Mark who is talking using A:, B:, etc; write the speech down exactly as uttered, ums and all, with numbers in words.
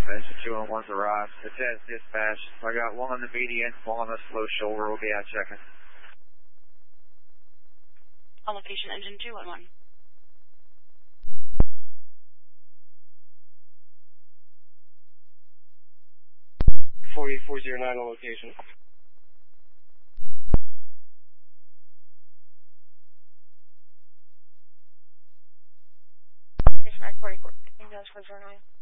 A: Engine two one one's arrived. It's as dispatched. I got one on the median, one on the slow shoulder. We'll be out checking.
B: On location, engine two one one.
C: forty-four zero nine on location.
B: Dispatch forty-four. I think that was four zero nine.